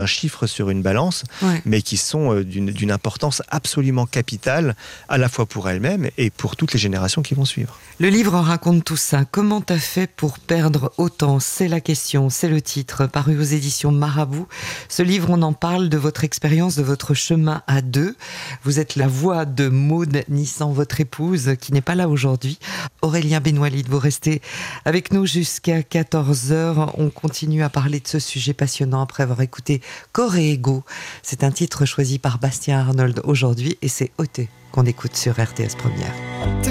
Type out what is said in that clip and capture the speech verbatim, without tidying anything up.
chiffre sur une balance, Ouais. mais qui sont euh, d'une, d'une importance absolument capitale, à la fois pour elle-même et pour toutes les générations qui vont suivre. Le livre raconte tout ça. Comment t'as fait pour perdre autant ? C'est la question, c'est le titre, paru aux éditions Marabout. Ce livre, on en parle de votre expérience, de votre chemin à deux. Vous êtes la voix de Maude Nissan, votre épouse, qui n'est pas là aujourd'hui. Aurélien Benoualid, vous restez avec nous jusqu'à quatorze heures. On continue à parler de ce sujet passionnant après avoir écouté Corps et Ego. C'est un titre choisi par Bastien Arnold aujourd'hui et c'est O T qu'on écoute sur R T S Première.